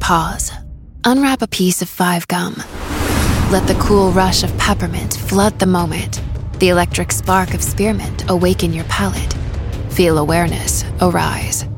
Pause. Unwrap a piece of 5 gum. Let the cool rush of peppermint flood the moment. The electric spark of spearmint awaken your palate. Feel awareness arise.